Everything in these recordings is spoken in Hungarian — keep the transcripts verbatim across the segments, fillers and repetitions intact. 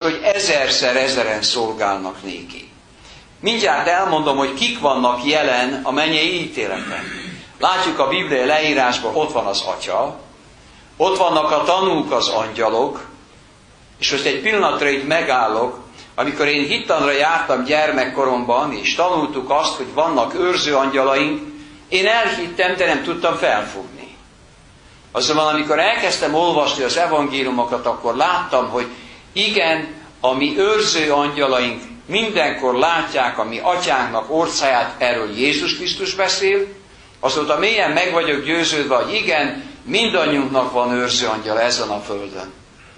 hogy ezerszer ezeren szolgálnak néki. Mindjárt elmondom, hogy kik vannak jelen a mennyei ítéleten. Látjuk a Biblia leírásban, ott van az Atya, ott vannak a tanúk, az angyalok, és most egy pillanatra itt megállok, amikor én hittanra jártam gyermekkoromban, és tanultuk azt, hogy vannak őrző angyalaink, én elhittem, de nem tudtam felfogni. Azonban, amikor elkezdtem olvasni az evangéliumokat, akkor láttam, hogy igen, a mi őrző angyalaink mindenkor látják a mi atyánknak orcáját, erről Jézus Krisztus beszél, azóta mélyen meg vagyok győződve, hogy igen, mindannyiunknak van őrző angyala ezen a földön.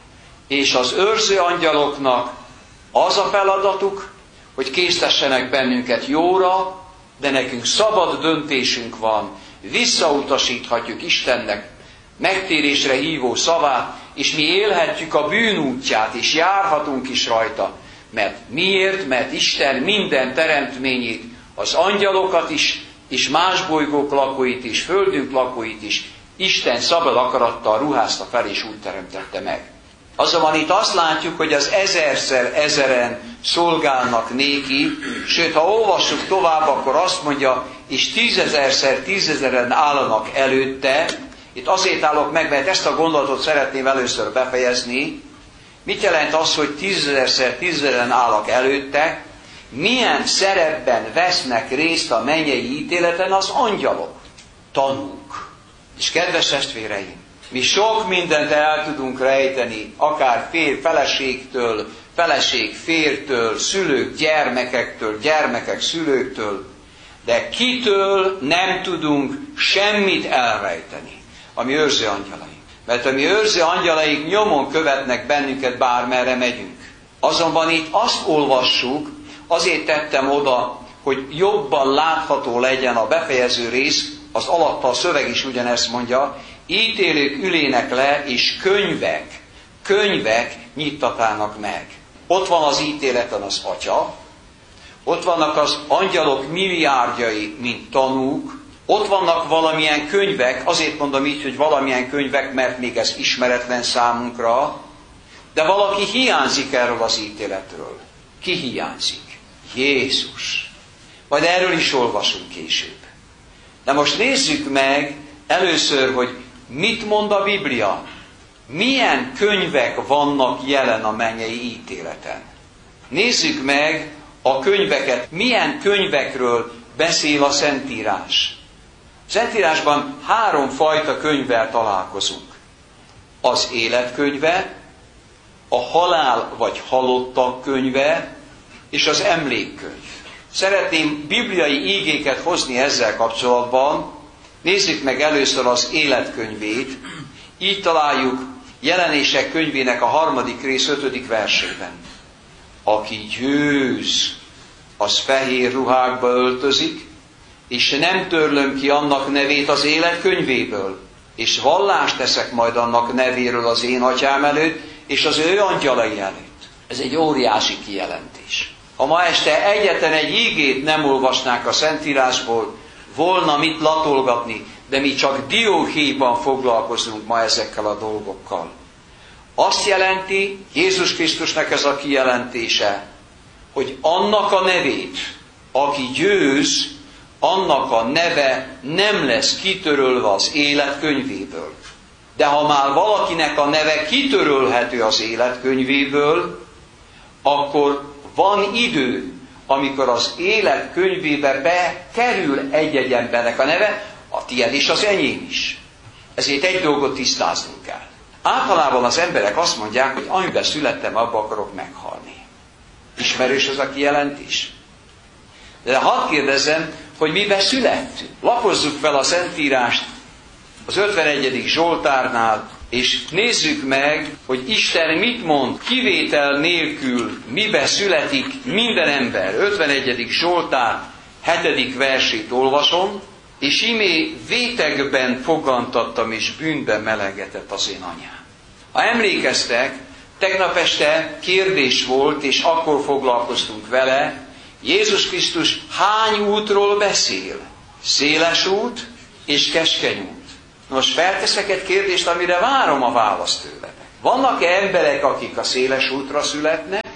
És az őrző angyaloknak az a feladatuk, hogy késztessenek bennünket jóra, de nekünk szabad döntésünk van, visszautasíthatjuk Istennek megtérésre hívó szavát, és mi élhetjük a bűn útját, és járhatunk is rajta. Mert miért? Mert Isten minden teremtményét, az angyalokat is, és más bolygók lakóit is, földünk lakóit is, Isten szabad akarattal ruházta fel, és úgy teremtette meg. Azonban itt azt látjuk, hogy az ezerszer ezeren szolgálnak néki, sőt, ha olvassuk tovább, akkor azt mondja, és tízezerszer tízezeren állanak előtte. Itt azért állok meg, mert ezt a gondolatot szeretném először befejezni. Mit jelent az, hogy tízezerszer tízezeren állnak előtte? Milyen szerepben vesznek részt a mennyei ítéleten az angyalok? Tanúk. És kedves testvéreim, mi sok mindent el tudunk rejteni, akár fér feleségtől, feleség fértől, szülők gyermekektől, gyermekek szülőktől, de kitől nem tudunk semmit elrejteni, a mi őrző angyalaink. Mert a mi őrző angyalaink nyomon követnek bennünket, bármerre megyünk. Azonban itt azt olvassuk, azért tettem oda, hogy jobban látható legyen a befejező rész, az alatta a szöveg is ugyanezt mondja, ítélők ülének le, és könyvek, könyvek nyittatának meg. Ott van az ítéleten az Atya, ott vannak az angyalok milliárdjai, mint tanúk, ott vannak valamilyen könyvek, azért mondom így, hogy valamilyen könyvek, mert még ez ismeretlen számunkra, de valaki hiányzik erről az ítéletről. Ki hiányzik? Jézus. Majd erről is olvasunk később. De most nézzük meg először, hogy mit mond a Biblia. Milyen könyvek vannak jelen a mennyei ítéleten. Nézzük meg a könyveket. Milyen könyvekről beszél a Szentírás. A Szentírásban három fajta könyvvel találkozunk. Az életkönyve, a halál vagy halottak könyve, és az emlékkönyv. Szeretném bibliai ígéket hozni ezzel kapcsolatban. Nézzük meg először az életkönyvét. Így találjuk Jelenések könyvének a harmadik rész ötödik versében. Aki győz, az fehér ruhákba öltözik, és nem törlöm ki annak nevét az életkönyvéből, és vallást teszek majd annak nevéről az én atyám előtt, és az ő angyalai előtt. Ez egy óriási kijelentés. Ha ma este egyetlen egy ígét nem olvasnák a Szentírásból, volna mit latolgatni, de mi csak dióhéjban foglalkozunk ma ezekkel a dolgokkal. Azt jelenti, Jézus Krisztusnak ez a kijelentése, hogy annak a nevét, aki győz, annak a neve nem lesz kitörölve az életkönyvéből. De ha már valakinek a neve kitörölhető az életkönyvéből, akkor van idő, amikor az életkönyvébe bekerül egy-egy embernek a neve, a tiéd és az enyém is. Ezért egy dolgot tisztáznunk kell. Általában az emberek azt mondják, hogy amiben születtem, abba akarok meghalni. Ismerős az a kijelentés? De hadd kérdezzem, hogy miben születtünk. Lapozzuk fel a Szentírást az ötvenegyedik Zsoltárnál, és nézzük meg, hogy Isten mit mond, kivétel nélkül mibe születik minden ember. ötvenegyedik Zsoltár hetedik versét olvasom, és imé vétegben fogantattam, és bűnben melegetett az én anyám. Ha emlékeztek, tegnap este kérdés volt, és akkor foglalkoztunk vele, Jézus Krisztus hány útról beszél? Széles út és keskeny út. Most felteszek egy kérdést, amire várom a választ tőletek. Vannak-e emberek, akik a széles útra születnek,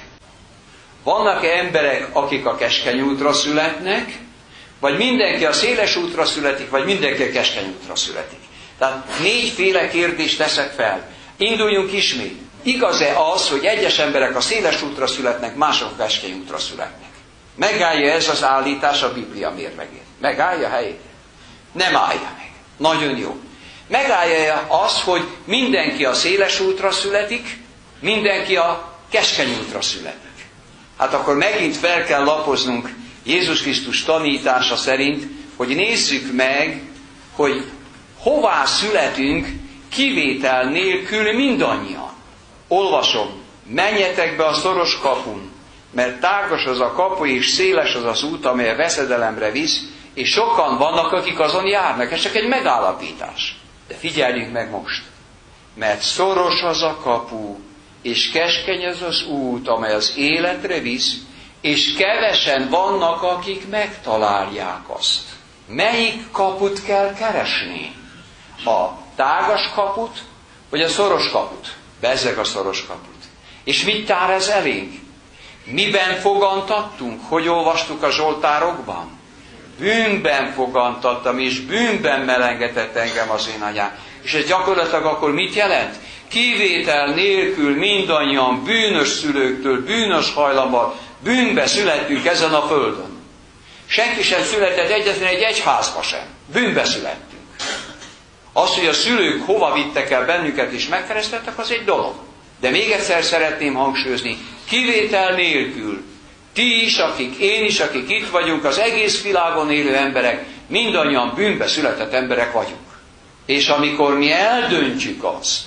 Vannak-e emberek, akik a keskeny útra születnek, vagy mindenki a széles útra születik, vagy mindenki a keskeny útra születik? Tehát négyféle kérdést teszek fel. Induljunk ismét. Igaz-e az, hogy egyes emberek a széles útra születnek, mások a keskeny útra születnek? Megállja ez az állítás a Biblia mérlegét? Megállja helyét? Nem állja meg. Nagyon jó. Megállja az, hogy mindenki a széles útra születik, mindenki a keskeny útra születik. Hát akkor megint fel kell lapoznunk Jézus Krisztus tanítása szerint, hogy nézzük meg, hogy hová születünk kivétel nélkül mindannyian. Olvasom, menjetek be a szoros kapun, mert tágas az a kapu és széles az az út, amely a veszedelemre visz, és sokan vannak, akik azon járnak. Ez csak egy megállapítás. De figyeljünk meg most, mert szoros az a kapu, és keskeny az az út, amely az életre visz, és kevesen vannak, akik megtalálják azt. Melyik kaput kell keresni? A tágas kaput, vagy a szoros kaput? Bezzeg a szoros kaput. És mit tár ez elénk? Miben fogantattunk? Hogy olvastuk a Zsoltárokban? Bűnben fogantattam, és bűnben melengetett engem az én anyám. És ez gyakorlatilag akkor mit jelent? Kivétel nélkül mindannyian bűnös szülőktől, bűnös hajlammal, bűnbe születtünk ezen a földön. Senki sem született egyetlen egy egyházba sem. Bűnbe születtünk. Az, hogy a szülők hova vittek el bennünket és megkeresztettek, az egy dolog. De még egyszer szeretném hangsúlyozni, kivétel nélkül, ti is, akik, én is, akik itt vagyunk, az egész világon élő emberek, mindannyian bűnbe született emberek vagyunk. És amikor mi eldöntjük azt,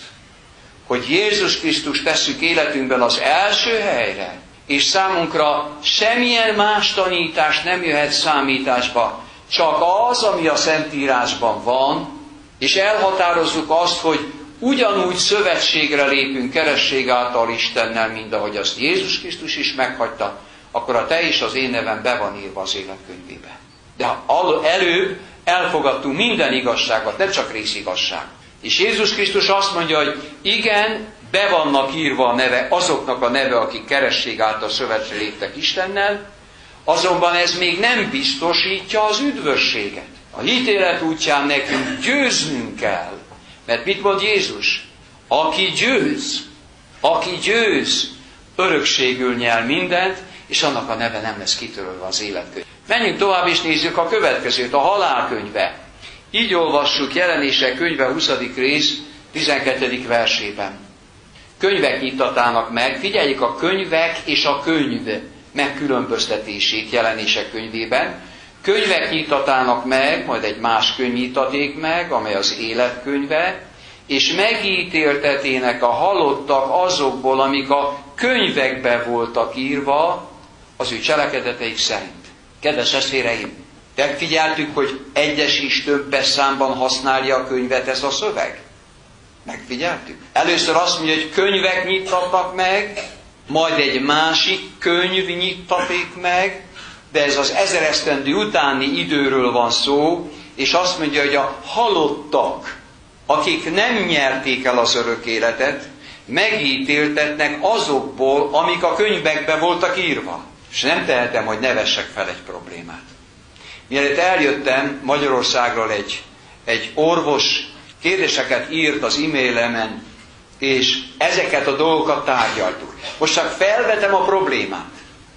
hogy Jézus Krisztus tesszük életünkben az első helyre, és számunkra semmilyen más tanítás nem jöhet számításba, csak az, ami a Szentírásban van, és elhatározzuk azt, hogy ugyanúgy szövetségre lépünk keresség által Istennel, mint ahogy azt Jézus Krisztus is meghagyta, akkor a te és az én nevem be van írva az életkönyvébe. De előbb elfogadtunk minden igazságot, nem csak részigazság. És Jézus Krisztus azt mondja, hogy igen, be vannak írva a neve, azoknak a neve, akik keresség által szövetre léptek Istennel, azonban ez még nem biztosítja az üdvösséget. A hitélet útján nekünk győznünk kell. Mert mit mond Jézus? Aki győz, aki győz, örökségül nyel mindent, és annak a neve nem lesz kitörölve az életkönyv. Menjünk tovább, és nézzük a következőt, a halálkönyve. Így olvassuk Jelenések könyve huszadik rész tizenkettedik versében. Könyvek nyitatának meg, figyeljük a könyvek és a könyv megkülönböztetését Jelenések könyvében. Könyvek nyitatának meg, majd egy más könyv nyitaték meg, amely az életkönyve, és megítéltetének a halottak azokból, amik a könyvekbe voltak írva, az ő cselekedeteik szerint. Kedves testvéreim, megfigyeltük, hogy egyes is többes számban használja a könyvet ez a szöveg? Megfigyeltük? Először azt mondja, hogy könyvek nyittatnak meg, majd egy másik könyv nyittaték meg, de ez az ezer esztendő utáni időről van szó, és azt mondja, hogy a halottak, akik nem nyerték el az örök életet, megítéltetnek azokból, amik a könyvekben voltak írva. És nem tehetem, hogy ne vessek fel egy problémát. Mielőtt eljöttem Magyarországról, egy, egy orvos kérdéseket írt az e-mailemen, és ezeket a dolgokat tárgyaltuk. Most csak felvetem a problémát.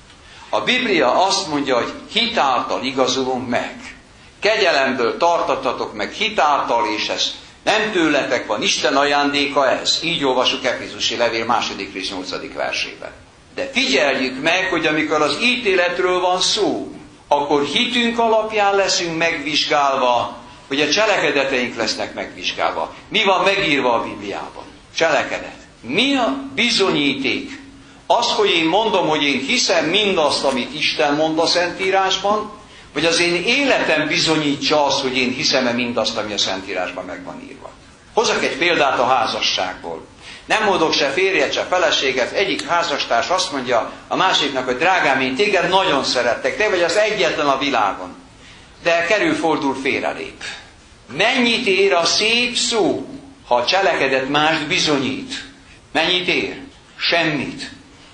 A Biblia azt mondja, hogy hitáltal igazulunk meg. Kegyelemből tartatatok meg hitáltal, és ez nem tőletek van, Isten ajándéka ez. Így olvasjuk Efézusi levél második rész nyolcadik versében. De figyeljük meg, hogy amikor az ítéletről van szó, akkor hitünk alapján leszünk megvizsgálva, hogy a cselekedeteink lesznek megvizsgálva. Mi van megírva a Bibliában? Cselekedet. Mi a bizonyíték? Az, hogy én mondom, hogy én hiszem mindazt, amit Isten mond a Szentírásban, vagy az én életem bizonyítsa azt, hogy én hiszem-e mindazt, ami a Szentírásban meg van írva. Hozzak egy példát a házasságból. Nem mondok se férjet, se feleséget, egyik házastárs azt mondja a másiknak, hogy drágám, én téged nagyon szerettek, te vagy az egyetlen a világon. De kerül, fordul, félrelép. Mennyit ér a szép szó, ha a cselekedet mást bizonyít? Mennyit ér? Semmit.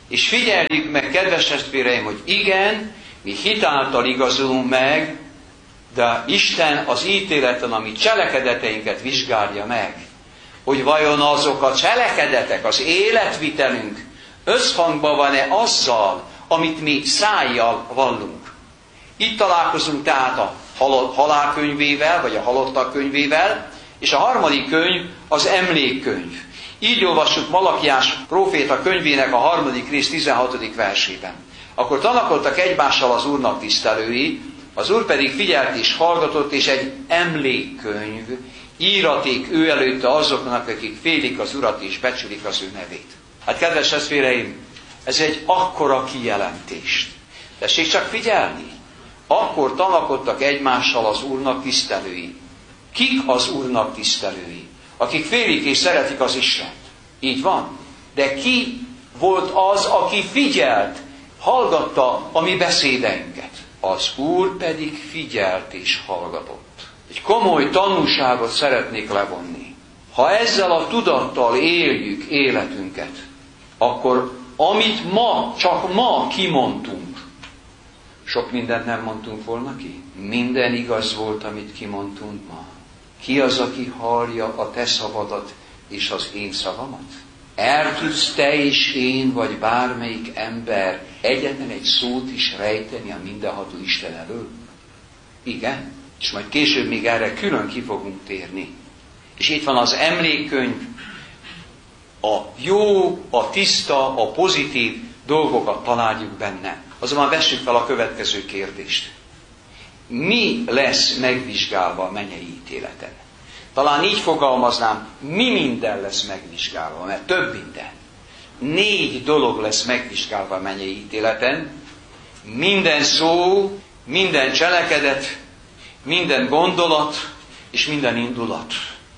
És figyeljük meg, kedves testvéreim, hogy igen, mi hitáltal igazulunk meg, de Isten az ítéleten, ami cselekedeteinket vizsgálja meg, hogy vajon azok a cselekedetek, az életvitelünk összhangban van-e azzal, amit mi szájjal vallunk. Itt találkozunk tehát a halálkönyvével, vagy a halottak könyvével, és a harmadik könyv az emlékkönyv. Így olvassuk Malakiás próféta könyvének a harmadik rész tizenhatodik versében. Akkor tanakodtak egymással az Úrnak tisztelői, az Úr pedig figyelt és hallgatott, és egy emlékkönyv íraték ő előtte azoknak, akik félik az Urat és becsülik az ő nevét. Hát kedves testvéreim, ez egy akkora kijelentést. Tessék csak figyelni. Akkor tanakodtak egymással az Úrnak tisztelői. Kik az Úrnak tisztelői? Akik félik és szeretik az Istent. Így van. De ki volt az, aki figyelt, hallgatta a mi beszédeinket? Az Úr pedig figyelt és hallgatott. Egy komoly tanulságot szeretnék levonni. Ha ezzel a tudattal éljük életünket, akkor amit ma, csak ma kimondtunk, sok mindent nem mondtunk volna ki. Minden igaz volt, amit kimondtunk ma. Ki az, aki hallja a te szavadat és az én szavamat? El tudsz te és én, vagy bármelyik ember egyetlen egy szót is rejteni a mindenható Isten elől? Igen. És majd később még erre külön ki fogunk térni. És itt van az emlékkönyv, a jó, a tiszta, a pozitív dolgokat találjuk benne. Azonban vessük fel a következő kérdést. Mi lesz megvizsgálva a mennyei ítéleten? Talán így fogalmaznám, mi minden lesz megvizsgálva, mert több minden. Négy dolog lesz megvizsgálva a mennyei ítéleten. Minden szó, minden cselekedet, minden gondolat és minden indulat.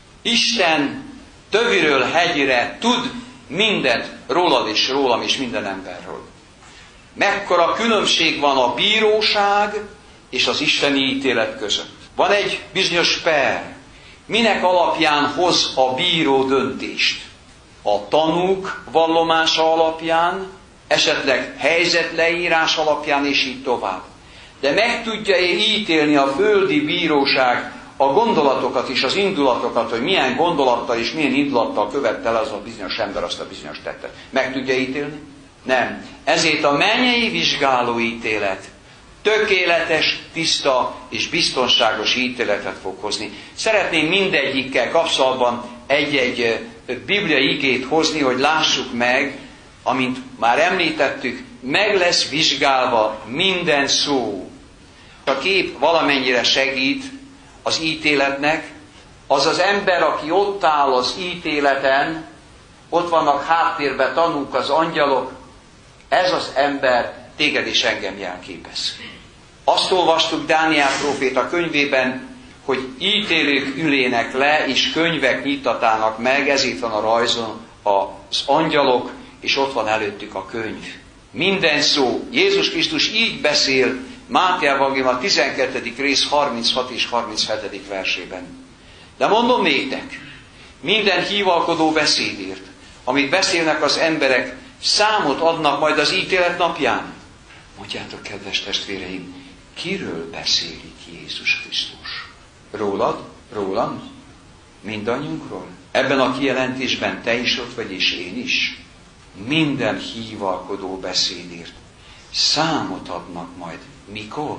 Isten töviről hegyre tud mindent rólad és rólam és minden emberről. Mekkora különbség van a bíróság és az isteni ítélet között. Van egy bizonyos per. Minek alapján hoz a bíró döntést? A tanúk vallomása alapján, esetleg helyzetleírás alapján, és így tovább. De meg tudja-e ítélni a földi bíróság a gondolatokat és az indulatokat, hogy milyen gondolattal és milyen indulattal követte el az a bizonyos ember azt a bizonyos tettet? Meg tudja ítélni? Nem. Ezért a mennyei vizsgálóítélet tökéletes, tiszta és biztonságos ítéletet fog hozni. Szeretném mindegyikkel kapcsolatban egy-egy bibliai igét hozni, hogy lássuk meg, amint már említettük, meg lesz vizsgálva minden szó. A kép valamennyire segít az ítéletnek, az az ember, aki ott áll az ítéleten, ott vannak háttérben tanúk, az angyalok, ez az ember téged és engem jelképez. Azt olvastuk Dániel próféta könyvében, hogy ítélők ülének le, és könyvek nyitatának meg, ez itt van a rajzon, az angyalok, és ott van előttük a könyv. Minden szó. Jézus Krisztus így beszél Máté evangélium a tizenkettedik rész harminchat és harminchetedik versében. De mondom néktek, minden hívalkodó beszédért, amit beszélnek az emberek, számot adnak majd az ítélet napján. Mondjátok, kedves testvéreim, kiről beszélik Jézus Krisztus? Rólad? Rólam? Mindannyiunkról? Ebben a kijelentésben te is ott vagy, és én is. Minden hívalkodó beszédért számot adnak majd. Mikor?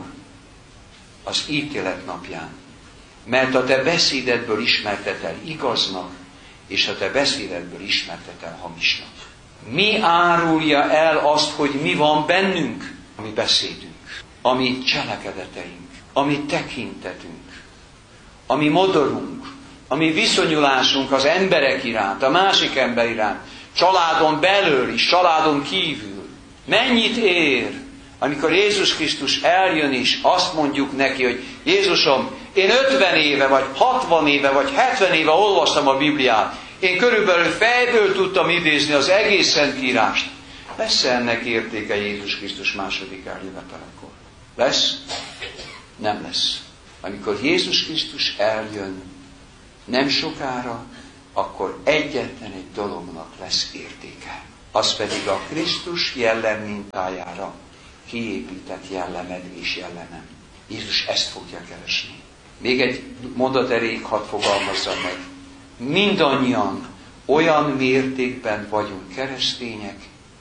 Az ítélet napján. Mert a te beszédedből ismerted el igaznak, és a te beszédedből ismerted el hamisnak. Mi árulja el azt, hogy mi van bennünk? A mi beszédünk, a mi cselekedeteink, a mi tekintetünk, a mi modorunk, a mi viszonyulásunk az emberek iránt, a másik ember iránt, családon belül is, családon kívül. Mennyit ér, amikor Jézus Krisztus eljön és azt mondjuk neki, hogy Jézusom, én ötven éve, vagy hatvan éve, vagy hetven éve olvastam a Bibliát, én körülbelül fejből tudtam idézni az egész Szentírást. Lesz ennek értéke Jézus Krisztus második eljövetelekor? Lesz? Nem lesz. Amikor Jézus Krisztus eljön, nem sokára, akkor egyetlen egy dolognak lesz értéke. az pedig a Krisztus jellem mintájára kiépített jellemed és jellemem. Jézus ezt fogja keresni. Még egy mondat erejéig hadd fogalmazzam meg. Mindannyian olyan mértékben vagyunk keresztények,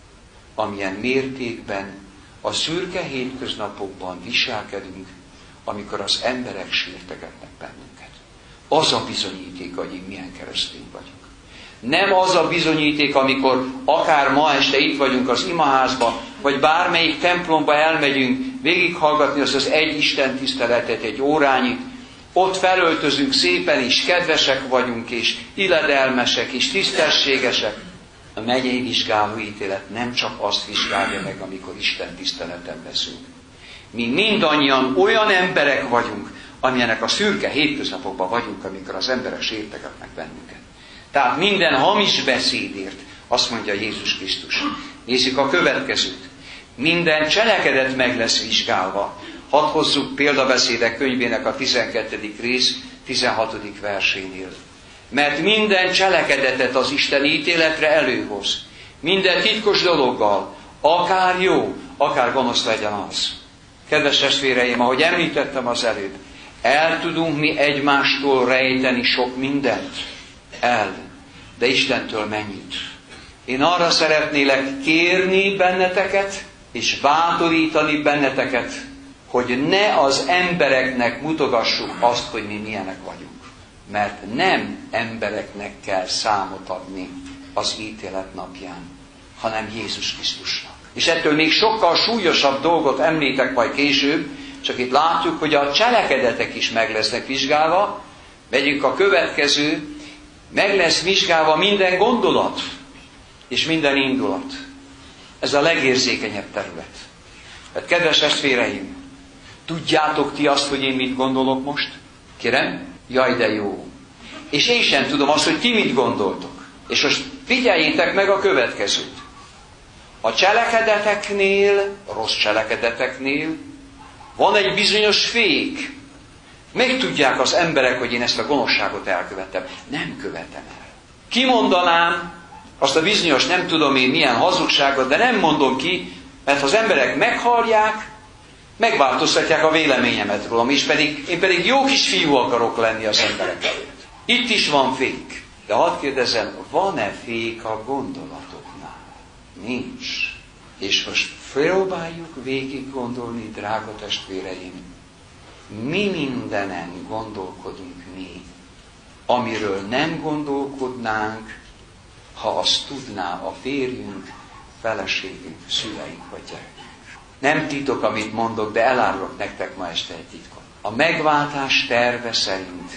amilyen mértékben a szürke hétköznapokban viselkedünk, amikor az emberek sértegetnek bennünket. Az a bizonyíték, hogy milyen keresztény vagyunk. Nem az a bizonyíték, amikor akár ma este itt vagyunk az imaházba, vagy bármelyik templomba elmegyünk végighallgatni azt az egy Isten tiszteletet egy órányit, ott felöltözünk szépen, és kedvesek vagyunk, és illedelmesek, és tisztességesek. A megyei vizsgálóítélet nem csak azt vizsgálja meg, amikor Isten tiszteleten leszünk. Mi mindannyian olyan emberek vagyunk, amilyenek a szürke hétköznapokban vagyunk, amikor az emberek sértegetnek bennünket. Tehát minden hamis beszédért, azt mondja Jézus Krisztus. Nézzük a következőt. Minden cselekedet meg lesz vizsgálva. Hadd hozzuk példabeszédek könyvének a tizenkettedik rész tizenhatodik versénél. Mert minden cselekedetet az Isten ítéletre előhoz. Minden titkos dologgal, akár jó, akár gonosz legyen az. Kedves testvéreim, ahogy említettem az előbb, el tudunk mi egymástól rejteni sok mindent. El. De Istentől mennyit? Én arra szeretnélek kérni benneteket, és bátorítani benneteket, hogy ne az embereknek mutogassuk azt, hogy mi milyenek vagyunk. Mert nem embereknek kell számot adni az ítélet napján, hanem Jézus Krisztusnak. És ettől még sokkal súlyosabb dolgot említek majd később, csak itt látjuk, hogy a cselekedetek is meg lesznek vizsgálva. Megyünk a következő, meg lesz vizsgálva minden gondolat és minden indulat. Ez a legérzékenyebb terület. Hát kedves testvéreim, tudjátok ti azt, hogy én mit gondolok most? Kérem? Jaj, de jó. És én sem tudom azt, hogy ti mit gondoltok. És most figyeljétek meg a következőt. A cselekedeteknél, a rossz cselekedeteknél van egy bizonyos fék. Megtudják az emberek, hogy én ezt a gonoszságot elkövettem. Nem követem el. Kimondanám azt a bizonyos, nem tudom én milyen hazugságot, de nem mondom ki, mert ha az emberek meghallják, megváltoztatják a véleményemet rólam, és pedig, én pedig jó kis fiú akarok lenni az emberek előtt. Itt is van fék. De hadd kérdezem, van-e fék a gondolatoknál? Nincs. És most próbáljuk végig gondolni, drága testvéreim, mi mindenen gondolkodunk mi, amiről nem gondolkodnánk, ha azt tudná a férjünk, feleségünk, szüleink vagy gyerekünk. Nem titok, amit mondok, de elárulok nektek ma este egy titkot. A megváltás terve szerint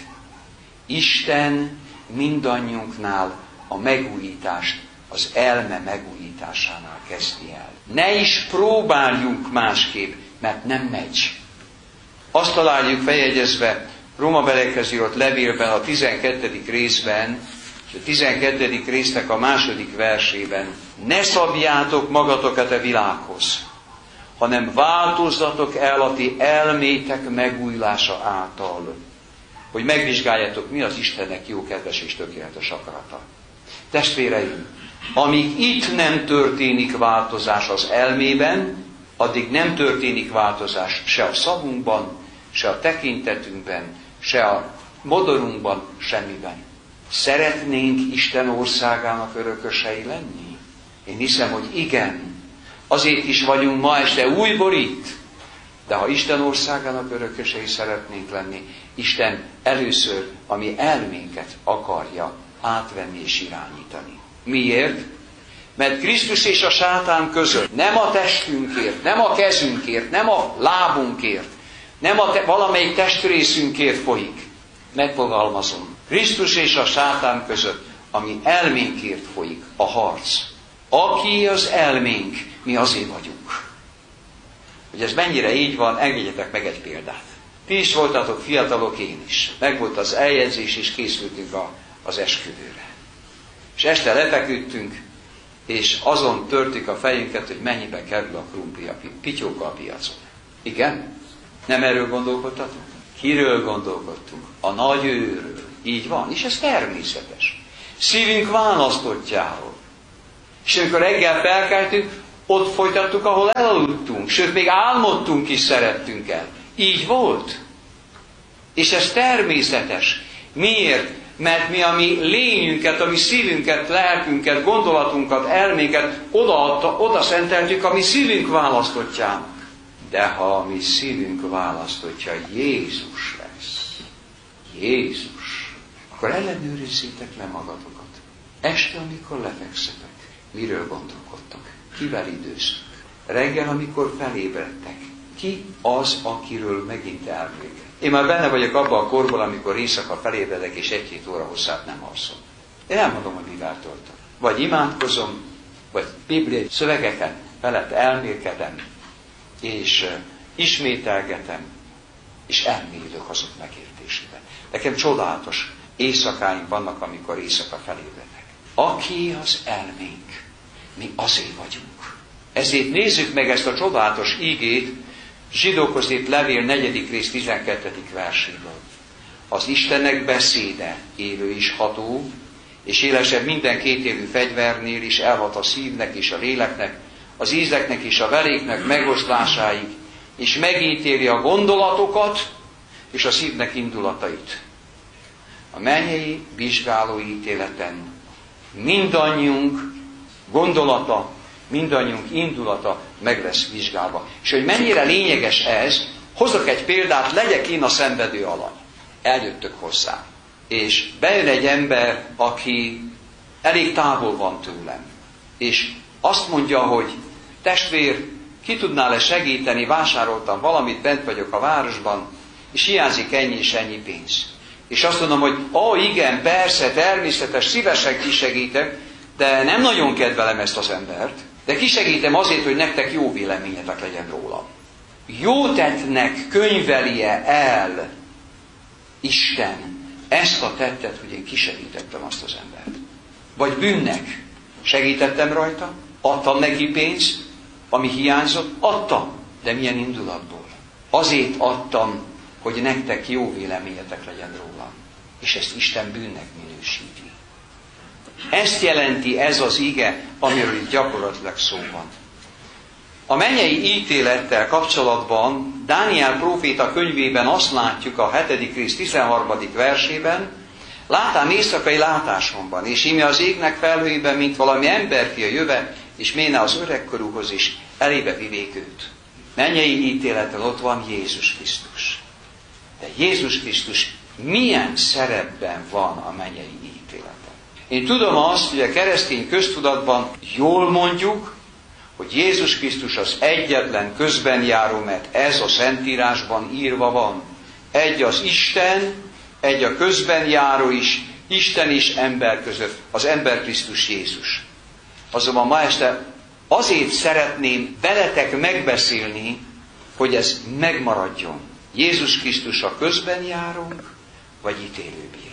Isten mindannyiunknál a megújítást, az elme megújításánál kezdi el. Ne is próbáljunk másképp, mert nem megy. Azt találjuk feljegyezve Rómabeliekhez írott levélben, a tizenkettedik részben, és a tizenkettedik résznek a második versében: ne szabjátok magatokat a világhoz, hanem változzatok el a ti elmétek megújulása által, hogy megvizsgáljátok, mi az Istennek jó, kedves és tökéletes akarata. Testvéreim, amíg itt nem történik változás az elmében, addig nem történik változás se a szavunkban, se a tekintetünkben, se a modorunkban, semmiben. Szeretnénk Isten országának örökösei lenni? Én hiszem, hogy igen. Azért is vagyunk ma este újból itt. De ha Isten országának örökösei szeretnénk lenni, Isten először a mi elménket akarja átvenni és irányítani. Miért? Mert Krisztus és a sátán között nem a testünkért, nem a kezünkért, nem a lábunkért, nem a te, valamelyik testrészünkért folyik. Megfogalmazom. Krisztus és a sátán között, ami elménkért folyik a harc. Aki az elménk, mi azért vagyunk. Hogy ez mennyire így van, engedjetek meg egy példát. Ti is voltatok fiatalok, én is. Megvolt az eljegyzés, és készültünk a, az esküvőre. És este lefeküdtünk, és azon törtük a fejünket, hogy mennyibe kerül a krumpli, a pityóka a piacon. Igen? Nem erről gondolkodtatunk? Kiről gondolkodtunk? A nagy őről. Így van, és ez természetes. Szívünk választottjáról. És amikor reggel felkeltünk, ott folytattuk, ahol elaludtunk. Sőt, még álmodtunk is szerettünk el. Így volt. És ez természetes. Miért? Mert mi a mi lényünket, a mi szívünket, lelkünket, gondolatunkat, elménket odaadta, oda szenteltük a mi szívünk választottjának. De ha a mi szívünk választottja Jézus lesz, Jézus, akkor ellenőrizzétek le magatokat. Este, amikor lefekszetek, miről gondolkodtok? Kivel időztök? Reggel, amikor felébredtek, ki az, akiről megint elmélkedtek? Én már benne vagyok abban a korban, amikor éjszaka felébredek, és egy-két óra hosszát nem alszom. Én nem mondom, hogy mivel töltöm. Vagy imádkozom, vagy bibliai szövegeket felett elmélkedem, és uh, ismételgetem, és elmélyülök azok megértésében. Nekem csodálatos éjszakáim vannak, amikor éjszaka felébredek. Aki az elménk, mi azért vagyunk. Ezért nézzük meg ezt a csodálatos ígét, Zsidókhoz írt levél negyedik rész tizenkettedik verséből. Az Istennek beszéde élő is ható, és élesebb minden kétélű fegyvernél is elhat a szívnek és a léleknek, az ízeknek és a veréknek megoszlásáig, és megítéli a gondolatokat és a szívnek indulatait. A mennyei vizsgáló ítéleten mindannyiunk gondolata, mindannyiunk indulata meg lesz vizsgálva. És hogy mennyire lényeges ez, hozok egy példát, legyek én a szenvedő alany. Eljöttök hozzá. És bejön egy ember, aki elég távol van tőlem. És azt mondja, hogy testvér, ki tudnál-e segíteni, vásároltam valamit, bent vagyok a városban, és hiányzik ennyi és ennyi pénz. És azt mondom, hogy ó, igen, persze, természetes, szívesen kisegítek, de nem nagyon kedvelem ezt az embert, de kisegítem azért, hogy nektek jó véleményetek legyen róla. Jó tettnek könyvelje el Isten ezt a tettet, hogy én kisegítettem azt az embert. Vagy bűnnek segítettem rajta, adtam neki pénzt, ami hiányzott, adtam, de milyen indulatból. Azért adtam, hogy nektek jó véleményetek legyen róla. És ezt Isten bűnnek minősíti. Ezt jelenti ez az ige, amiről itt gyakorlatilag szó van. A mennyei ítélettel kapcsolatban Dániel próféta könyvében azt látjuk a hetedik rész tizenharmadik versében, látám éjszakai látásomban, és íme az égnek felhőiben, mint valami emberfia jöve, és méne az öregkorúhoz is, elébe vivék őt. Mennyei ítéleten ott van Jézus Krisztus. De Jézus Krisztus milyen szerepben van a mennyei ítéleten? Én tudom azt, hogy a keresztény köztudatban jól mondjuk, hogy Jézus Krisztus az egyetlen közbenjáró, mert ez a Szentírásban írva van. Egy az Isten, egy a közbenjáró is, Isten és ember között, az ember Krisztus Jézus. Azonban ma este azért szeretném veletek megbeszélni, hogy ez megmaradjon. Jézus Krisztus a közbenjárónk, vagy ítélőbírónk.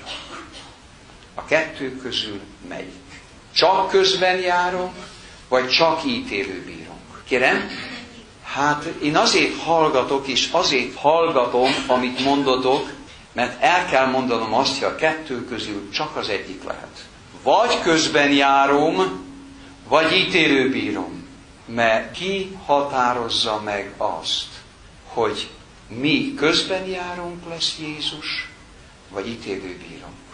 A kettő közül melyik? Csak közbenjárónk, vagy csak ítélőbírónk? Kérem? Hát én azért hallgatok, és azért hallgatom, amit mondotok, mert el kell mondanom azt, hogy a kettő közül csak az egyik lehet. Vagy közbenjárom, vagy ítélőbírom. Mert ki határozza meg azt, hogy mi közbenjárunk lesz Jézus, vagy ítélőbírónk?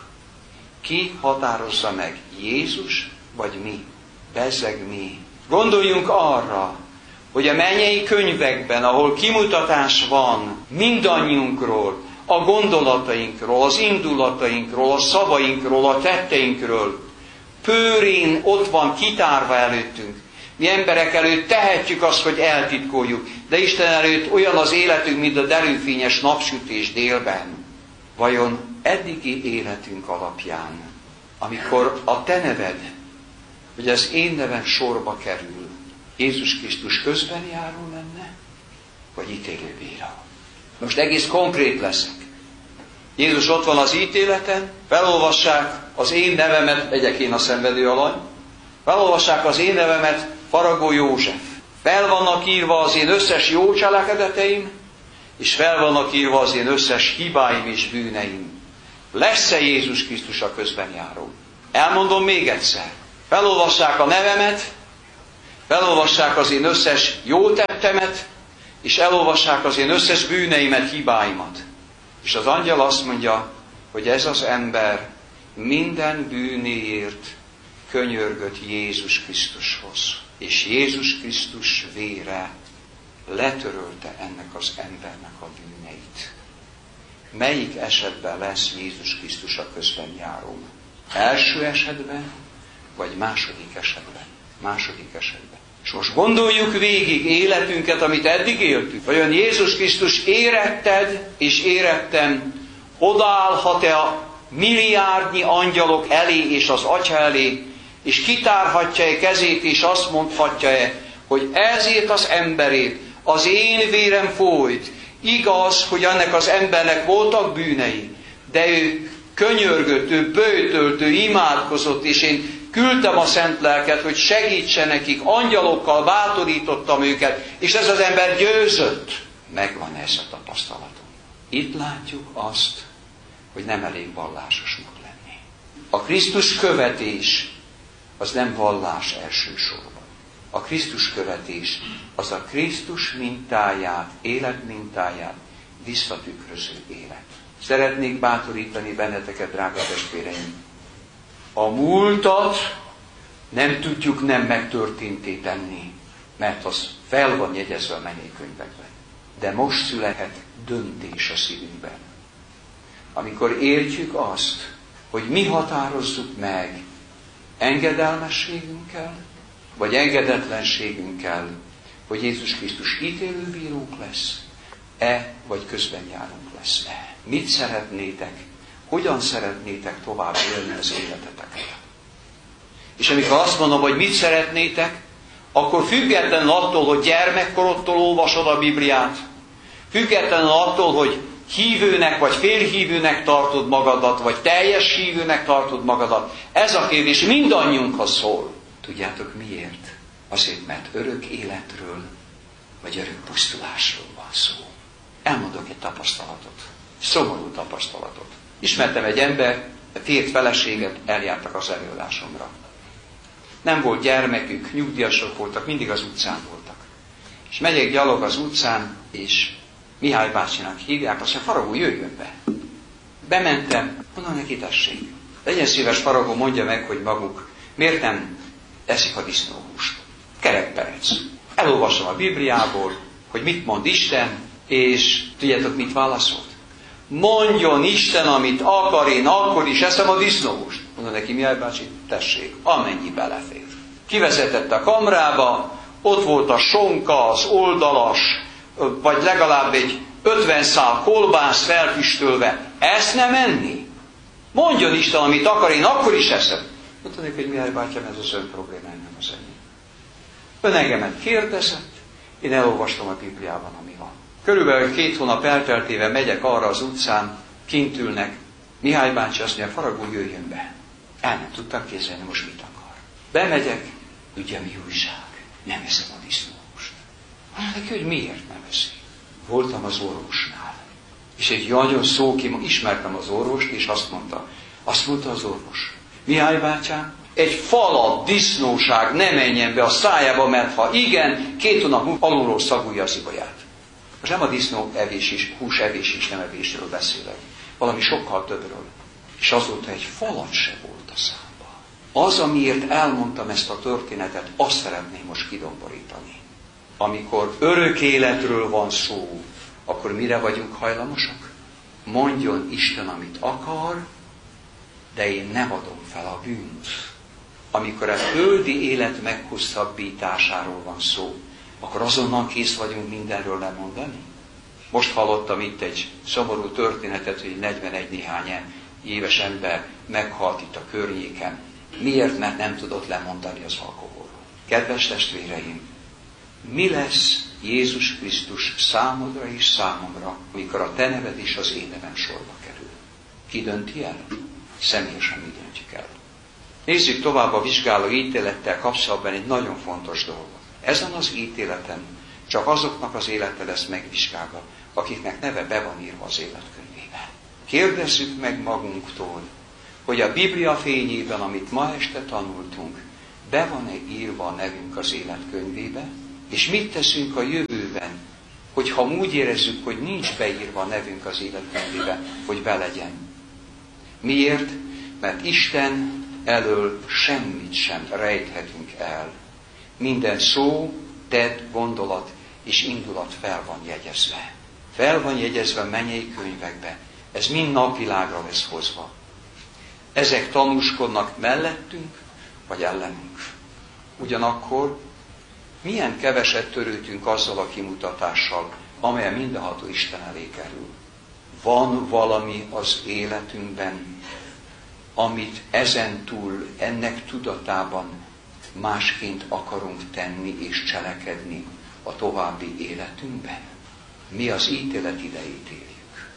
Ki határozza meg? Jézus, vagy mi? Bezzeg mi. Gondoljunk arra, hogy a mennyei könyvekben, ahol kimutatás van mindannyiunkról, a gondolatainkról, az indulatainkról, a szavainkról, a tetteinkről, pőrén ott van kitárva előttünk. Mi emberek előtt tehetjük azt, hogy eltitkoljuk, de Isten előtt olyan az életünk, mint a derűfényes napsütés délben. Vajon eddigi életünk alapján, amikor a te neved, hogy az én nevem sorba kerül, Jézus Krisztus közbenjáró lenne, vagy ítélőbíró? Most egész konkrét leszek. Jézus ott van az ítéleten, felolvassák az én nevemet, legyek én a szenvedő alany, felolvassák az én nevemet, Faragó József. Fel vannak írva az én összes jó cselekedeteim, és fel vannak írva az én összes hibáim és bűneim. Lesz-e Jézus Krisztus a közbenjáró? Elmondom még egyszer. Felolvassák a nevemet, felolvassák az én összes jó tettemet, és elolvassák az én összes bűneimet, hibáimat. És az angyal azt mondja, hogy ez az ember minden bűnéért könyörgött Jézus Krisztushoz. És Jézus Krisztus vére letörölte ennek az embernek a bűneit. Melyik esetben lesz Jézus Krisztus a közben járó? Első esetben, vagy második esetben? Második esetben. És most gondoljuk végig életünket, amit eddig éltünk. Vajon Jézus Krisztus éretted és érettem odaállhat-e a milliárdnyi angyalok elé és az Atya elé, és kitárhatja-e kezét, és azt mondhatja-e, hogy ezért az emberét az én vérem folyt. Igaz, hogy ennek az embernek voltak bűnei, de ő könyörgött, ő böjtölt, ő imádkozott, és én küldtem a szent lelket, hogy segítsen nekik, angyalokkal bátorítottam őket, és ez az ember győzött. Megvan ez a tapasztalatom. Itt látjuk azt, hogy nem elég vallásosnak lenni. A Krisztus követés az nem vallás elsősorban. A Krisztus követés az a Krisztus mintáját, életmintáját visszatükröző élet. Szeretnék bátorítani benneteket, drága testvéreim. A múltat nem tudjuk nem megtörténté tenni, mert az fel van jegyezve a mennykönyvekben. De most születhet döntés a szívünkben. Amikor értjük azt, hogy mi határozzuk meg engedelmességünkkel, vagy engedetlenségünkkel, hogy Jézus Krisztus ítélőbírónk lesz, e vagy közbenjárunk lesz-e. Mit szeretnétek? Hogyan szeretnétek tovább élni az életeteket? És amikor azt mondom, hogy mit szeretnétek, akkor függetlenül attól, hogy gyermekkorodtól olvasod a Bibliát, függetlenül attól, hogy hívőnek vagy félhívőnek tartod magadat, vagy teljes hívőnek tartod magadat, ez a kérdés mindannyiunkhoz szól. Tudjátok miért? Azért, mert örök életről, vagy örök pusztulásról van szó. Elmondok egy tapasztalatot. Szomorú tapasztalatot. Ismertem egy ember, férj feleséget, eljártak az előadásomra. Nem volt gyermekük, nyugdíjasok voltak, mindig az utcán voltak. És megyek gyalog az utcán, és Mihály bácsinak hívják, azt mondja, Faragó, jöjjön be. Bementem, mondom neki, tessék. Legyen szíves, Faragó, mondja meg, hogy maguk miért nem eszik a disznóhúst. Kerekperec. Elolvasom a Bibliából, hogy mit mond Isten, és tudjátok, mit válaszolt? Mondjon Isten, amit akar, én akkor is eszem a disznóhúst. Mondom neki, Mihály bácsi, tessék, amennyi belefér. Kivezetett a kamrába, ott volt a sonka, az oldalas, vagy legalább egy ötven szál kolbász felfüstölve. Ezt nem enni? Mondjon Isten, amit akar, én akkor is eszem. Mondta neki, hogy Mihály bátyám, ez az ön problémája, nem az enyém. Ön engemet kérdezett, én elolvastam a Bibliában, ami van. Körülbelül két hónap elteltével megyek arra az utcán, kint ülnek. Mihály bácsi azt mondja, Faragó, jöjjön be. El nem tudtam képzelni, most mit akar. Bemegyek, ugye mi újság? Nem eszem a disznóhúst. Mondja neki, hogy miért nem eszi? Voltam az orvosnál. És egy nagyon szókim, ismertem az orvost, és azt mondta, azt mondta az orvos, Mihály bátyám, egy falat disznóság ne menjen be a szájába, mert ha igen, két hónap múlva alulról szagulja az ibolyát. Most nem a disznó evés is, hús evés is nem evésről beszélek. Valami sokkal többről. És azóta egy falat se volt a számba. Az, amiért elmondtam ezt a történetet, azt szeretném most kidomborítani. Amikor örök életről van szó, akkor mire vagyunk hajlamosak? Mondjon Isten, amit akar, de én nem adom fel a bűnt. Amikor a földi élet meghosszabbításáról van szó, akkor azonnal kész vagyunk mindenről lemondani? Most hallottam itt egy szomorú történetet, hogy negyvenegy néhány éves ember meghalt itt a környéken. Miért? Mert nem tudott lemondani az alkoholról. Kedves testvéreim, mi lesz Jézus Krisztus számodra és számomra, amikor a te neved és az én nevem sorba kerül? Ki dönti el? Személyesen mi döntjük el. Nézzük tovább a vizsgáló ítélettel kapcsolatban egy nagyon fontos dolgot. Ezen az ítéleten csak azoknak az élete lesz megvizsgálva, akiknek neve be van írva az életkönyvében. Kérdezzük meg magunktól, hogy a Biblia fényében, amit ma este tanultunk, be van-e írva a nevünk az életkönyvébe, és mit teszünk a jövőben, hogyha úgy érezzük, hogy nincs beírva a nevünk az életkönyvébe, hogy be legyen. Miért? Mert Isten elől semmit sem rejthetünk el. Minden szó, tett, gondolat és indulat fel van jegyezve. Fel van jegyezve a mennyei könyvekbe. Ez mind napvilágra lesz hozva. Ezek tanúskodnak mellettünk, vagy ellenünk. Ugyanakkor milyen keveset törődünk azzal a kimutatással, amely mindenható Isten elé kerül. Van valami az életünkben, amit ezentúl, ennek tudatában másként akarunk tenni és cselekedni a további életünkben? Mi az ítélet idejét éljük.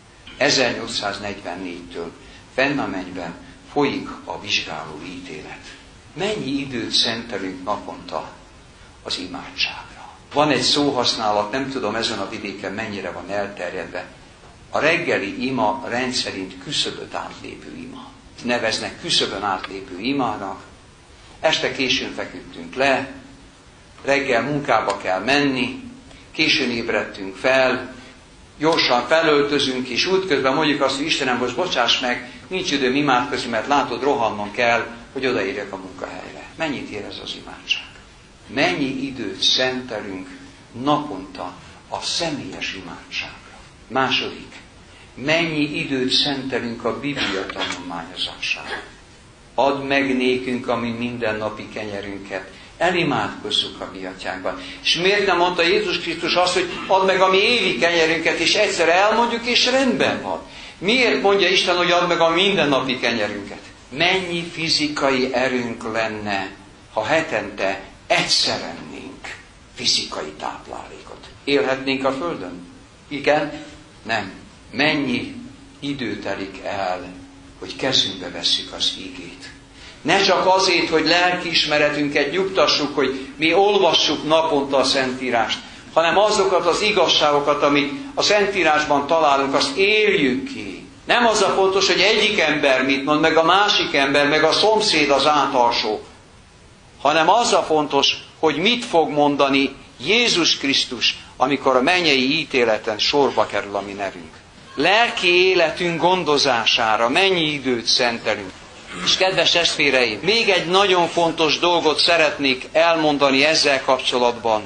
ezernyolcszáznegyvennégytől fenn a mennyben folyik a vizsgáló ítélet. Mennyi időt szentelünk naponta az imádságra? Van egy szóhasználat, nem tudom ezen a vidéken mennyire van elterjedve. A reggeli ima rendszerint küszöböt átlépő ima. Neveznek küszöbön átlépő imának. Este későn feküdtünk le, reggel munkába kell menni, későn ébredtünk fel, gyorsan felöltözünk, és útközben mondjuk azt, hogy Istenem, most bocsáss meg, nincs időm imádkozni, mert látod, rohannom kell, hogy odaérjek a munkahelyre. Mennyit ér ez az imádság? Mennyi időt szentelünk naponta a személyes imádságra? Második, mennyi időt szentelünk a Biblia tanulmányozására? Add meg nékünk a mi mindennapi kenyerünket, elimádkozzuk a mi atyánkban. És miért nem mondta Jézus Krisztus azt, hogy add meg a mi évi kenyerünket, és egyszer elmondjuk, és rendben van? Miért mondja Isten, hogy add meg a mindennapi kenyerünket? Mennyi fizikai erőnk lenne, ha hetente egyszer ennénk fizikai táplálékot? Élhetnénk a Földön? Igen? Nem. Mennyi idő telik el, hogy kezünkbe vesszük az igét? Ne csak azért, hogy lelkiismeretünket nyugtassuk, hogy mi olvassuk naponta a Szentírást, hanem azokat az igazságokat, amit a Szentírásban találunk, azt éljük ki. Nem az a fontos, hogy egyik ember mit mond, meg a másik ember, meg a szomszéd az átalsó, hanem az a fontos, hogy mit fog mondani Jézus Krisztus, amikor a mennyei ítéleten sorba kerül a mi nevünk. Lelki életünk gondozására mennyi időt szentelünk. És kedves testvéreim, még egy nagyon fontos dolgot szeretnék elmondani ezzel kapcsolatban.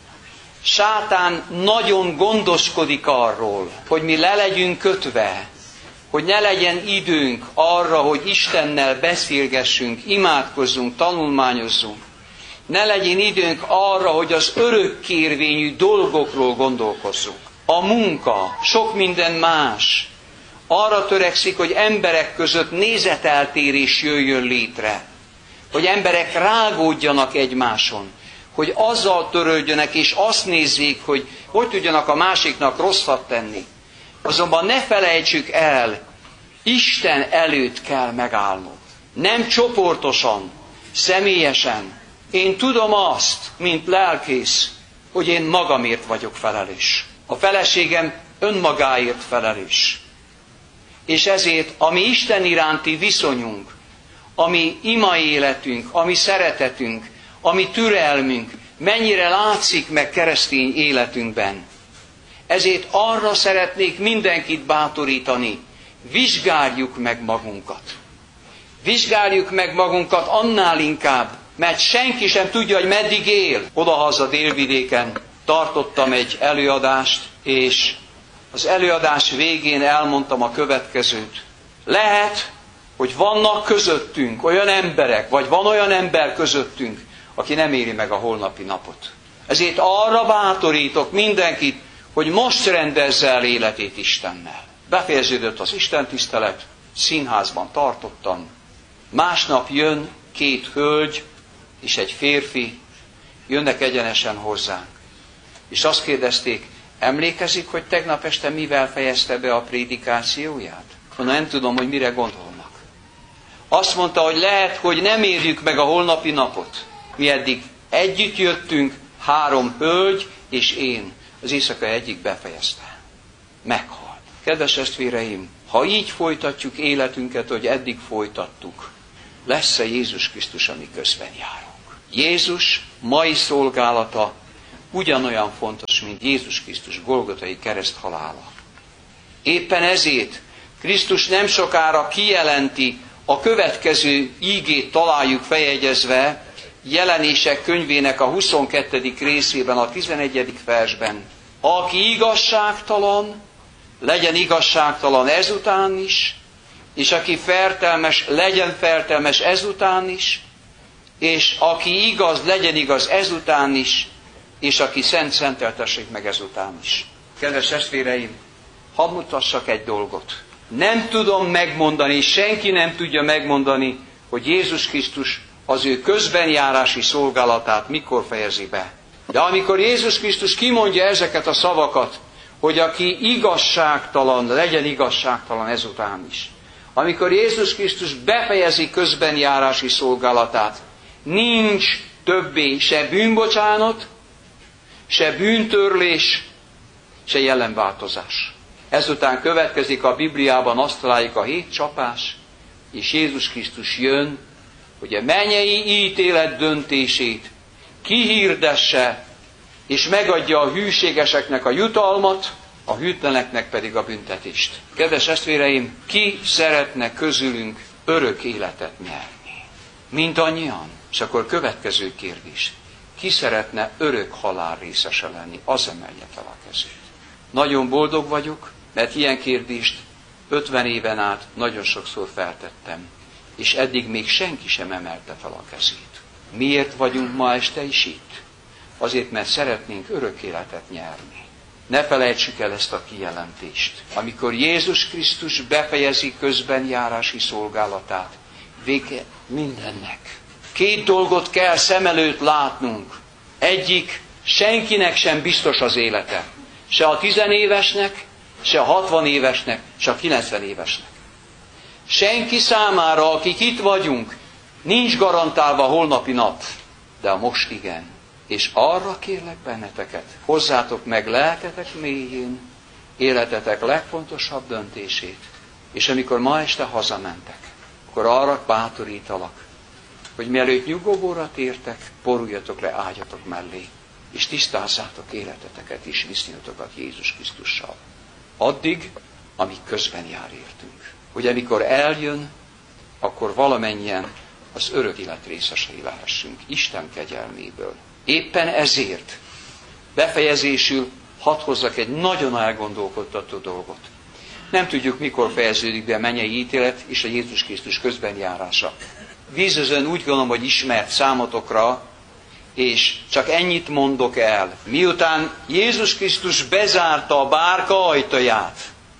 Sátán nagyon gondoskodik arról, hogy mi le legyünk kötve, hogy ne legyen időnk arra, hogy Istennel beszélgessünk, imádkozzunk, tanulmányozzunk. Ne legyen időnk arra, hogy az örökkérvényű dolgokról gondolkozzunk. A munka, sok minden más arra törekszik, hogy emberek között nézeteltérés jöjjön létre. Hogy emberek rágódjanak egymáson. Hogy azzal törődjönek és azt nézzék, hogy hogy tudjanak a másiknak rosszat tenni. Azonban ne felejtsük el, Isten előtt kell megállnunk. Nem csoportosan, személyesen. Én tudom azt, mint lelkész, hogy én magamért vagyok felelős. A feleségem önmagáért felelős. És ezért a mi Isten iránti viszonyunk, a mi ima életünk, a mi szeretetünk, a mi türelmünk mennyire látszik meg keresztény életünkben. Ezért arra szeretnék mindenkit bátorítani, vizsgáljuk meg magunkat. Vizsgáljuk meg magunkat annál inkább, mert senki sem tudja, hogy meddig él. Odahaza délvidéken tartottam egy előadást, és az előadás végén elmondtam a következőt. Lehet, hogy vannak közöttünk olyan emberek, vagy van olyan ember közöttünk, aki nem éri meg a holnapi napot. Ezért arra bátorítok mindenkit, hogy most rendezze el életét Istennel. Befejeződött az istentisztelet, színházban tartottam. Másnap jön két hölgy és egy férfi, jönnek egyenesen hozzánk. És azt kérdezték, emlékezik, hogy tegnap este mivel fejezte be a prédikációját? Mondom, nem tudom, hogy mire gondolnak. Azt mondta, hogy lehet, hogy nem érjük meg a holnapi napot. Mi eddig együtt jöttünk, három hölgy és én. Az éjszaka egyik befejezte. Meghalt. Kedves testvéreim, ha így folytatjuk életünket, hogy eddig folytattuk, lesz-e Jézus Krisztus, ami közben járunk. Jézus mai szolgálata ugyanolyan fontos, mint Jézus Krisztus golgotai kereszthalála. Éppen ezért Krisztus nem sokára kijelenti, a következő ígét találjuk feljegyezve Jelenések könyvének a huszonkettedik részében, a tizenegyedik versben. Aki igazságtalan, legyen igazságtalan ezután is, és aki fertelmes, legyen fertelmes ezután is, és aki igaz, legyen igaz ezután is, és aki szent, szenteltessék meg ezután is. Kedves testvéreim, hadd mutassak egy dolgot. Nem tudom megmondani, senki nem tudja megmondani, hogy Jézus Krisztus az ő közbenjárási szolgálatát mikor fejezi be. De amikor Jézus Krisztus kimondja ezeket a szavakat, hogy aki igazságtalan, legyen igazságtalan ezután is. Amikor Jézus Krisztus befejezi közbenjárási szolgálatát, nincs többé se bűnbocsánat, se bűntörlés, se jelenváltozás. Ezután következik a Bibliában, azt találjuk, a hét csapás, és Jézus Krisztus jön, hogy a mennyei ítélet döntését kihirdesse, és megadja a hűségeseknek a jutalmat, a hűtleneknek pedig a büntetést. Kedves testvéreim, ki szeretne közülünk örök életet nyerni? Mindannyian. És akkor következő kérdés. Ki szeretne örök halál részese lenni? Az emelje fel a kezét. Nagyon boldog vagyok, mert ilyen kérdést ötven éven át nagyon sokszor feltettem, és eddig még senki sem emelte fel a kezét. Miért vagyunk ma este is itt? Azért, mert szeretnénk örök életet nyerni. Ne felejtsük el ezt a kijelentést. Amikor Jézus Krisztus befejezi közbenjárási szolgálatát, vége mindennek. Két dolgot kell szem előtt látnunk. Egyik, senkinek sem biztos az élete. Se a tizenévesnek, se a hatvan évesnek, se a kilencven évesnek. Senki számára, akik itt vagyunk, nincs garantálva a holnapi nap, de a most igen. És arra kérlek benneteket, hozzátok meg lelketek mélyén, életetek legfontosabb döntését, és amikor ma este hazamentek, akkor arra bátorítalak, hogy mielőtt nyugovóra tértek, boruljatok le ágyatok mellé, és tisztázzátok életeteket és viszonyatokat Jézus Krisztussal. Addig, amíg közben jár értünk. Hogy amikor eljön, akkor valamennyien az örök élet részesei lehessünk Isten kegyelméből. Éppen ezért befejezésül hadd hozzak egy nagyon elgondolkodtató dolgot. Nem tudjuk, mikor fejeződik be a mennyei ítélet és a Jézus Krisztus közbenjárása. Vízözön úgy gondolom, hogy ismert számotokra, és csak ennyit mondok el. Miután Jézus Krisztus bezárta a bárka ajtaját,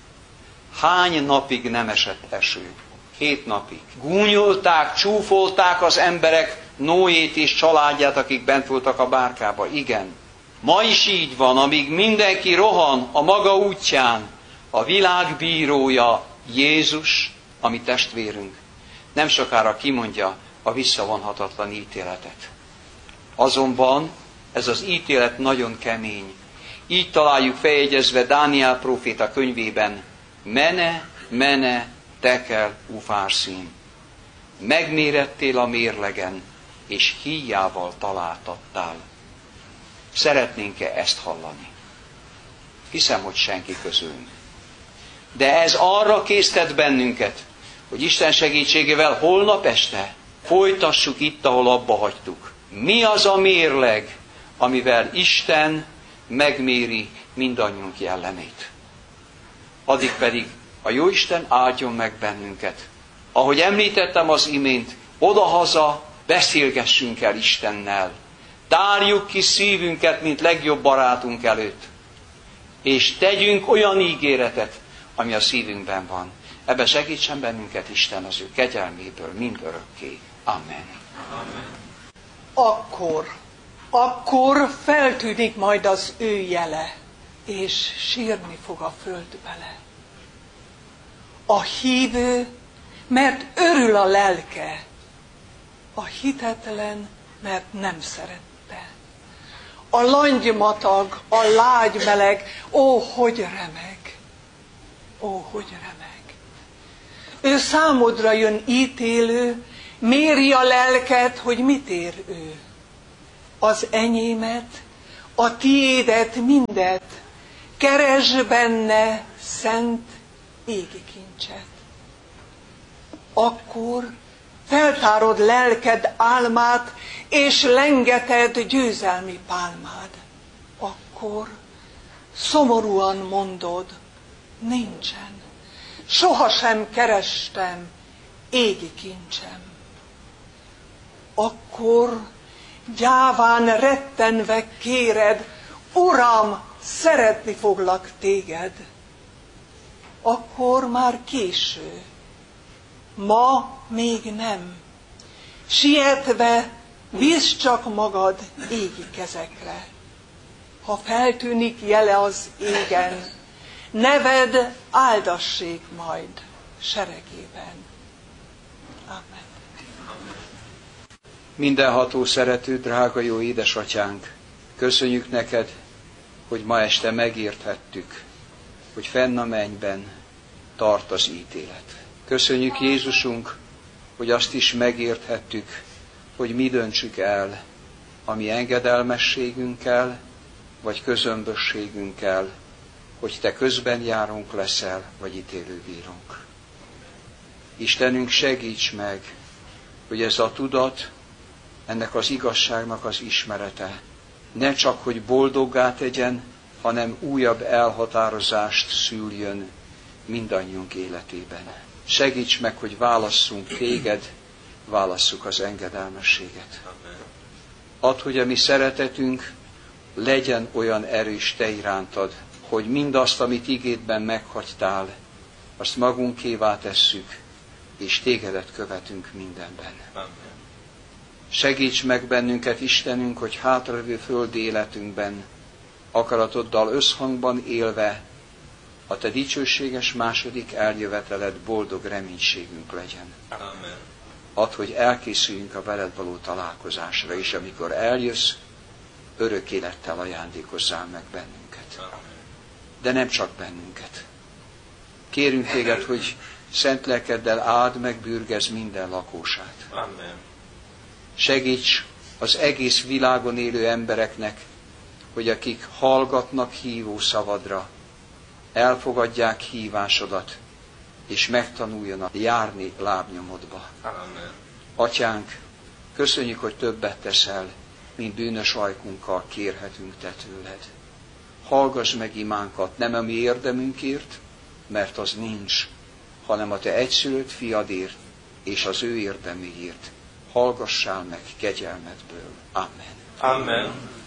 hány napig nem esett eső? Hét napig. Gúnyolták, csúfolták az emberek Noét és családját, akik bent voltak a bárkába. Igen. Ma is így van, amíg mindenki rohan a maga útján, a világ bírója Jézus, a mi testvérünk, nem sokára kimondja a visszavonhatatlan ítéletet. Azonban ez az ítélet nagyon kemény. Így találjuk feljegyezve Dániel próféta könyvében: Mene, mene, tekel, ufárszín. Megmérettél a mérlegen, és híjával találtattál. Szeretnénk-e ezt hallani? Hiszem, hogy senki közülünk. De ez arra késztet bennünket, hogy Isten segítségével holnap este folytassuk itt, ahol abba hagytuk. Mi az a mérleg, amivel Isten megméri mindannyiunk jellemét? Addig pedig a Jóisten áldjon meg bennünket. Ahogy említettem az imént, odahaza beszélgessünk el Istennel. Tárjuk ki szívünket, mint legjobb barátunk előtt. És tegyünk olyan ígéretet, ami a szívünkben van. Ebben segítsen bennünket Isten az ő kegyelméből mindörökké. Amen. Amen. Akkor, akkor feltűnik majd az ő jele, és sírni fog a föld bele. A hívő, mert örül a lelke, a hitetlen, mert nem szerette. A langymatag, a lágy meleg, ó, hogy remeg, ó, hogy remeg. Ő számodra jön ítélő, Méri a lelket, hogy mit ér ő. Az enyémet, a tiédet, mindet, keresd benne szent égi kincset. Akkor feltárod lelked álmát, és lengeted győzelmi pálmád. Akkor szomorúan mondod, nincsen, sohasem kerestem égi kincsem. Akkor gyáván rettenve kéred, Uram, szeretni foglak téged. Akkor már késő, ma még nem. Sietve bízd csak magad égi kezekre. Ha feltűnik jele az égen, neved áldassék majd seregében. Amen. Mindenható szerető, drága jó édesatyánk, köszönjük neked, hogy ma este megérthettük, hogy fenn a mennyben tart az ítélet. Köszönjük, Jézusunk, hogy azt is megérthettük, hogy mi döntsük el a mi engedelmességünkkel, vagy közömbösségünkkel, hogy te közben járunk leszel, vagy ítélőbírónk. Istenünk, segíts meg, hogy ez a tudat, ennek az igazságnak az ismerete ne csak, hogy boldoggá tegyen, hanem újabb elhatározást szüljön mindannyiunk életében. Segíts meg, hogy válasszunk téged, válasszuk az engedelmességet. Add, hogy a mi szeretetünk legyen olyan erős te irántad, hogy mindazt, amit igédben meghagytál, azt magunkévá tesszük, és tégedet követünk mindenben. Segíts meg bennünket, Istenünk, hogy hátralévő földi életünkben akaratoddal összhangban élve a te dicsőséges második eljöveteled boldog reménységünk legyen. Amen. Add, hogy elkészüljünk a veled való találkozásra, és amikor eljössz, örök élettel ajándékozzál meg bennünket. Amen. De nem csak bennünket. Kérünk téged, hogy szent lelkeddel áld meg, bürgezz minden lakósát. Amen. Segíts az egész világon élő embereknek, hogy akik hallgatnak hívó szavadra, elfogadják hívásodat, és megtanuljanak járni lábnyomodba. Amen. Atyánk, köszönjük, hogy többet teszel, mint bűnös ajkunkkal kérhetünk te tőled. Hallgass meg imánkat, nem a mi érdemünkért, mert az nincs, hanem a te egyszülött fiadért és az ő érdeméért. Hallgassál meg kegyelmedből. Amen. Amen.